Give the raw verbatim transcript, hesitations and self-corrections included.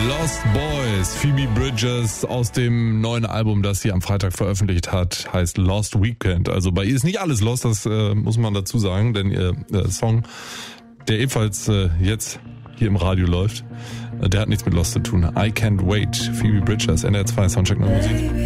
Lost Boys, Phoebe Bridgers aus dem neuen Album, das sie am Freitag veröffentlicht hat, heißt Lost Weekend. Also bei ihr ist nicht alles lost, das äh, muss man dazu sagen, denn ihr äh, Song, der ebenfalls äh, jetzt hier im Radio läuft, äh, der hat nichts mit Lost zu tun. I Can't Wait, Phoebe Bridgers, N R zwei, Soundcheck neue Musik.